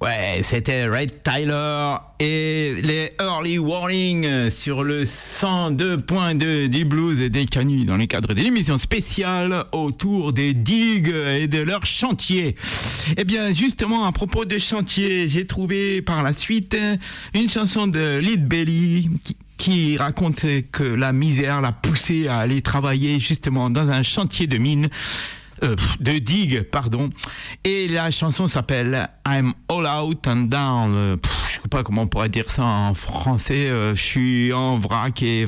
Ouais, c'était Red Tyler et les Early Warning sur le 102.2 du Blues et des Canuts dans le cadre d'une émission spéciale autour des digues et de leurs chantiers. Eh bien, justement, à propos de chantiers, j'ai trouvé par la suite une chanson de Lead Belly qui raconte que la misère l'a poussé à aller travailler justement dans un chantier de mine. De digue, pardon. Et la chanson s'appelle I'm All Out and Down. Je sais pas comment on pourrait dire ça en français. Je suis en vrac et